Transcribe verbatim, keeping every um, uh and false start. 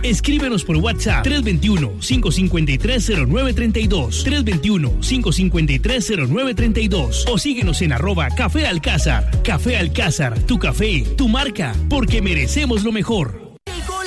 Escríbenos por WhatsApp tres dos uno, cinco cinco tres, cero nueve tres dos, tres dos uno, cinco cinco tres, cero nueve tres dos o síguenos en arroba Café Alcázar. Café Alcázar, tu café, tu marca, porque merecemos lo mejor.